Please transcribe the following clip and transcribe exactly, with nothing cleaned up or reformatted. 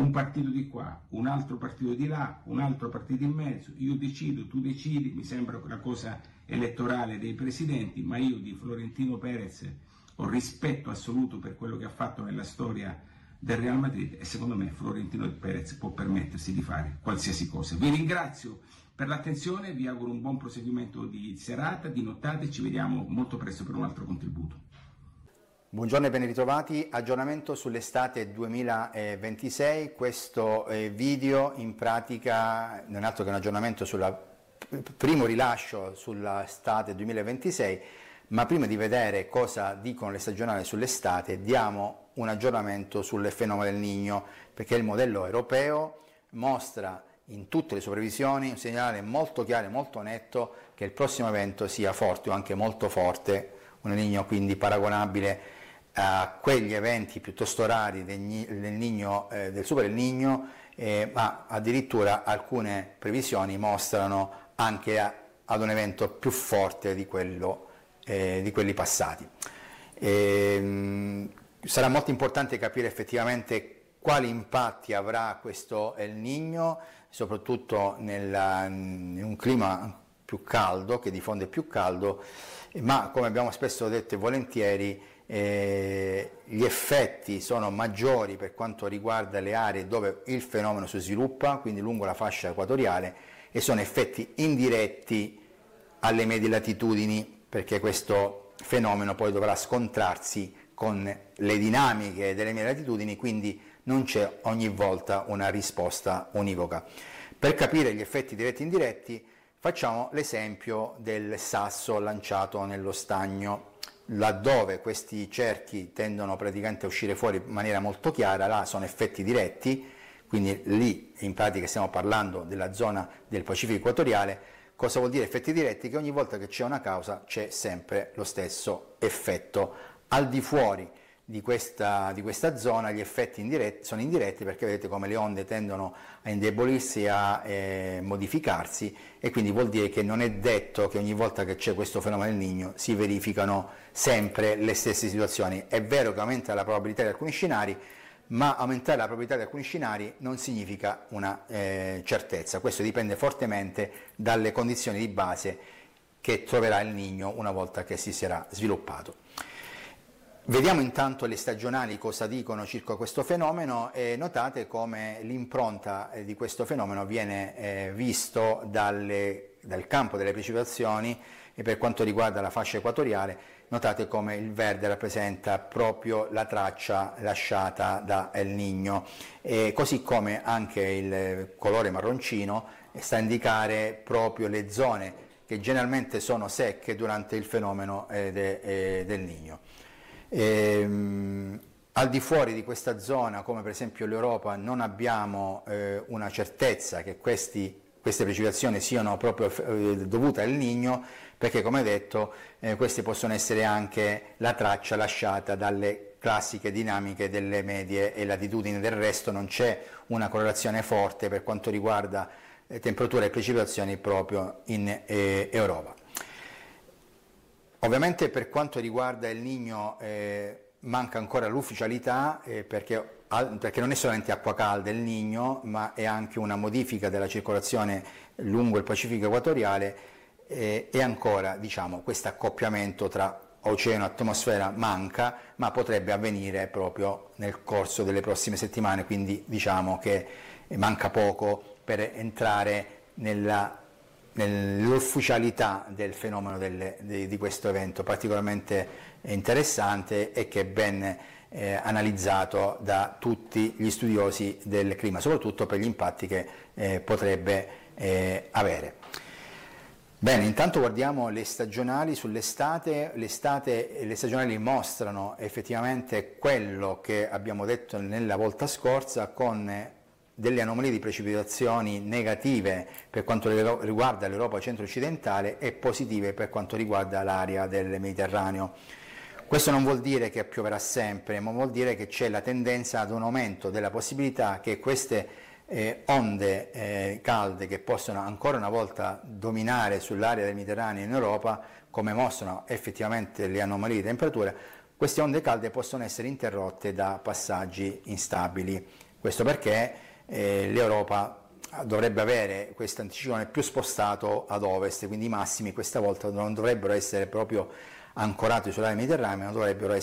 un partito di qua, un altro partito di là, un altro partito in mezzo, io decido, tu decidi, mi sembra una cosa elettorale dei presidenti, ma io di Florentino Perez ho rispetto assoluto per quello che ha fatto nella storia del Real Madrid e secondo me Florentino Perez può permettersi di fare qualsiasi cosa. Vi ringrazio per l'attenzione, vi auguro un buon proseguimento di serata, di nottata e ci vediamo molto presto per un altro contributo. Buongiorno e ben ritrovati, aggiornamento sull'estate duemilaventisei, questo eh, video in pratica non è altro che un aggiornamento sul primo rilascio sull'estate duemilaventisei, ma prima di vedere cosa dicono le stagionali sull'estate diamo un aggiornamento sul fenomeno del Niño, perché il modello europeo mostra in tutte le sue previsioni un segnale molto chiaro e molto netto che il prossimo evento sia forte o anche molto forte, un Niño quindi paragonabile a quegli eventi piuttosto rari del, del, Niño, eh, del Super El Niño, eh, ma addirittura alcune previsioni mostrano anche a, ad un evento più forte di, quello, eh, di quelli passati. E, mh, sarà molto importante capire effettivamente quali impatti avrà questo El Niño, soprattutto nella, in un clima più caldo, che diffonde più caldo, ma come abbiamo spesso detto e volentieri eh, gli effetti sono maggiori per quanto riguarda le aree dove il fenomeno si sviluppa, quindi lungo la fascia equatoriale, e sono effetti indiretti alle medie latitudini, perché questo fenomeno poi dovrà scontrarsi con le dinamiche delle medie latitudini, quindi non c'è ogni volta una risposta univoca. Per capire gli effetti diretti e indiretti facciamo l'esempio del sasso lanciato nello stagno, laddove questi cerchi tendono praticamente a uscire fuori in maniera molto chiara, là sono effetti diretti, quindi lì in pratica stiamo parlando della zona del Pacifico equatoriale. Cosa vuol dire effetti diretti? Che ogni volta che c'è una causa c'è sempre lo stesso effetto. Al di fuori di questa, di questa zona gli effetti indiretti sono indiretti, perché vedete come le onde tendono a indebolirsi, a eh, modificarsi, e quindi vuol dire che non è detto che ogni volta che c'è questo fenomeno del Niño si verificano sempre le stesse situazioni. È vero che aumenta la probabilità di alcuni scenari, ma aumentare la probabilità di alcuni scenari non significa una eh, certezza. Questo dipende fortemente dalle condizioni di base che troverà il Niño una volta che si sarà sviluppato. Vediamo intanto le stagionali cosa dicono circa questo fenomeno, e notate come l'impronta di questo fenomeno viene eh, visto dalle, dal campo delle precipitazioni, e per quanto riguarda la fascia equatoriale notate come il verde rappresenta proprio la traccia lasciata da El Niño, e così come anche il colore marroncino sta a indicare proprio le zone che generalmente sono secche durante il fenomeno eh, de, eh, del Niño. Ehm, al di fuori di questa zona, come per esempio l'Europa, non abbiamo eh, una certezza che questi, queste precipitazioni siano proprio eh, dovute al Niño, perché come detto eh, queste possono essere anche la traccia lasciata dalle classiche dinamiche delle medie e latitudini. Del resto non c'è una correlazione forte per quanto riguarda eh, temperature e precipitazioni proprio in eh, Europa. Ovviamente per quanto riguarda il Niño eh, manca ancora l'ufficialità, eh, perché, al, perché non è solamente acqua calda il Niño, ma è anche una modifica della circolazione lungo il Pacifico equatoriale, eh, e ancora diciamo questo accoppiamento tra oceano e atmosfera manca, ma potrebbe avvenire proprio nel corso delle prossime settimane, quindi diciamo che manca poco per entrare nella nell'ufficialità del fenomeno del, di, di questo evento particolarmente interessante e che è ben eh, analizzato da tutti gli studiosi del clima, soprattutto per gli impatti che eh, potrebbe eh, avere. Bene, intanto guardiamo le stagionali sull'estate. L'estate, le stagionali mostrano effettivamente quello che abbiamo detto nella volta scorsa, con delle anomalie di precipitazioni negative per quanto riguarda l'Europa centro-occidentale e positive per quanto riguarda l'area del Mediterraneo. Questo non vuol dire che pioverà sempre, ma vuol dire che c'è la tendenza ad un aumento della possibilità che queste eh, onde eh, calde, che possono ancora una volta dominare sull'area del Mediterraneo in Europa, come mostrano effettivamente le anomalie di temperatura, queste onde calde possono essere interrotte da passaggi instabili. Questo perché eh, l'Europa dovrebbe avere questo anticiclone più spostato ad ovest, quindi i massimi questa volta non dovrebbero essere proprio ancorati sull'area mediterranea, ma dovrebbero essere